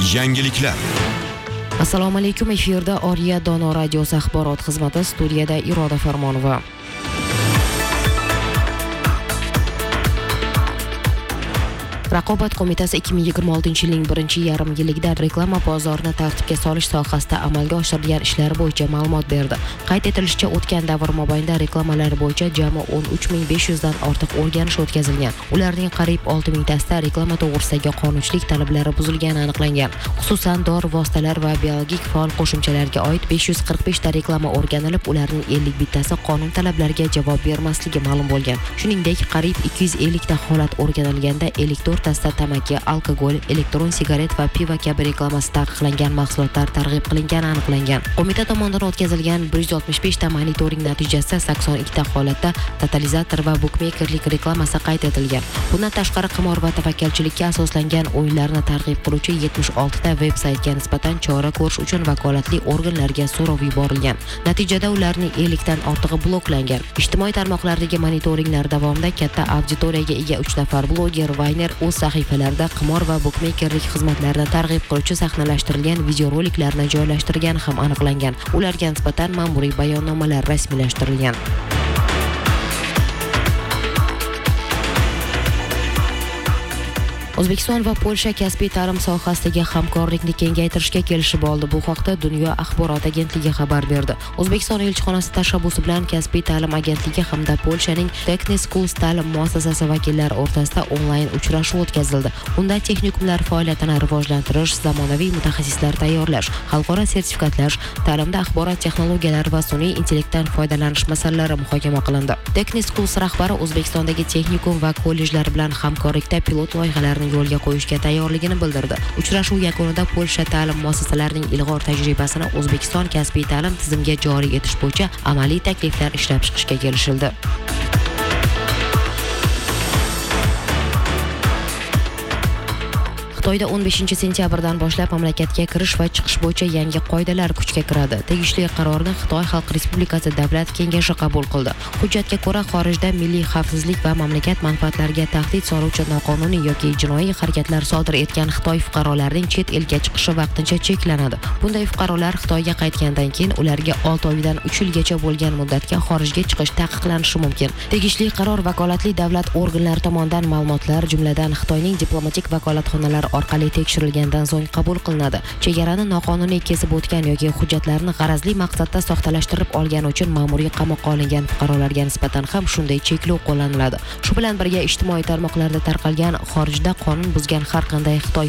Yangiliklar. Assalomu alaykum, efirda Oriya Dono radiosi axborot xizmati, studiyada Iroda Farmonova. Raqobat qo'mitasi 2026-yilning 1-yarim-yilligida reklama bozorini tartibga solish sohasida amalga oshirilgan ishlar bo'yicha ma'lumot berdi. Qayd etilishicha, o'tgan davr mobaynida reklamalar bo'yicha jami 13500 dan ortiq o'rganish o'tkazilgan. Ularning qariyb 6000 tasida reklama to'g'risidagi qonunchilik talablari buzilgani aniqlangan. Xususan, dori vositalari va biologik faol qo'shimchalarga oid 545 ta reklama o'rganilib, ularning 51 tasi qonun talablariga javob bermasligi ma'lum bo'lgan. Shuningdek, qariyb 250 ta holat o'rganilganda 54 tasda tamaki, alkogol, elektron sigaret va pivo kabi reklamasi taqiqlangan mahsulotlar targ'ib qilingani aniqlangan. Qo'mita tomonidan o'tkazilgan 165 ta monitoring natijasida 82 ta holatda totalizator va bukmekerlik reklamasi qayd etilgan. Bundan tashqari, qimor va tavakkalchilikka asoslangan o'yinlarni targ'ib qiluvchi 76 ta veb-saytga nisbatan chora ko'rish uchun vakolatli organlarga so'rov yuborilgan. Natijada ularning 50 dan ortig'i bloklangan. Ijtimoiy tarmoqlardagi monitoringlar davomida katta auditoriyaga ega 3 nafar bloger Vayner o'z sahifalarida qimor va bukmekerlik xizmatlarini targ'ib qiluvchi sahnalashtirilgan videoroliklarni joylashtirgani ham aniqlangan. Ularga nisbatan ma'muriy bayonnomalar rasmiylashtirilgan. O'zbekiston va Polsha kasbiy ta'lim sohasidagi hamkorlikni kengaytirishga kelishib oldi. Bu haqda Dunyo axborot agentligi xabar berdi. O'zbekiston elchixonasi tashabbusi bilan kasbiy ta'lim agentligi hamda Polshaning Technical Schools ta'lim muassasasi vakillari o'rtasida onlayn uchrashuv o'tkazildi. Unda texnikumlar faoliyatini rivojlantirish, zamonaviy mutaxassislar tayyorlash, xalqaro sertifikatlash, ta'limda axborot texnologiyalari va sun'iy intellektdan foydalanish masalalari muhokama qilindi. Technical Schools rahbari O'zbekistondagi texnikum va kollejlar bilan hamkorlikda pilot loyihalarni yo'lga qo'yishga tayyorligini bildirdi. Uchrashuv yakunida Polsha ta'lim muassasalarining ilg'or tajribasini O'zbekiston kasbiy ta'lim tizimiga joriy etish bo'yicha amaliy takliflar ishlab chiqishga kelishildi. Xitoyda 15-sentyabrdan boshlab mamlakatga kirish va chiqish bo'yicha yangi qoidalar kuchga kiradi. Tegishli qarorni Xitoy Xalq Respublikasi Davlat kengashi qabul qildi. Hujjatga ko'ra, xorijda milliy xavfsizlik va mamlakat manfaatlariga tahdid soluvchi noqonuniy yoki jinoiy harakatlar sodir etgan Xitoy fuqarolarining chet elga chiqishi vaqtincha cheklanadi. Bunday fuqarolar Xitoyga qaytgandan keyin ularga 6 oydan 3 yilgacha bo'lgan muddatga xorijga chiqish taqiqlanishi mumkin. Tegishli qaror vakolatli davlat organlari tomonidan ma'lumotlar, jumladan Xitoyning diplomatik vakolatxonalari orqali tekshirilgandan so'ng qabul qilinadi. Chegarani noqonuniy kesib o'tgan yoki hujjatlarni g'arazli maqsadda soxtalashtirib olgani uchun ma'muriy qamoqqa olingan fuqarolarga nisbatan ham shunday cheklov qo'llaniladi. Shu bilan birga ijtimoiy tarmoqlarda tarqalgan xorijda qonun buzgan har qanday Xitoy